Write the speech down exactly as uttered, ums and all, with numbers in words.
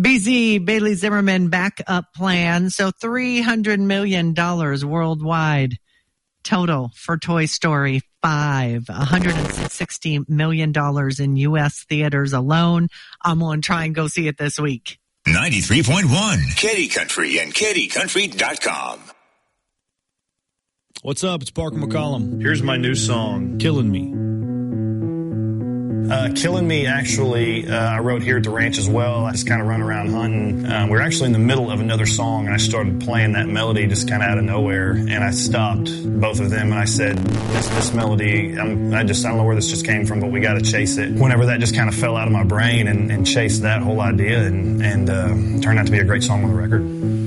B Z, Bailey Zimmerman backup plan. So three hundred million dollars worldwide total for Toy Story five. one hundred sixty million dollars in U S theaters alone. I'm going to try and go see it this week. ninety-three point one Kitty Country and kitty country dot com. What's up? It's Parker McCollum. Here's my new song, Killing Me. Uh, Killing Me, actually, uh, I wrote here at the ranch as well. I just kind of run around hunting. Um, we we're actually in the middle of another song, and I started playing that melody just kind of out of nowhere, and I stopped both of them, and I said, this, this melody, I'm, I just, I don't know where this just came from, but we got to chase it. Whenever that just kind of fell out of my brain and, and chased that whole idea, and, and uh, turned out to be a great song on the record.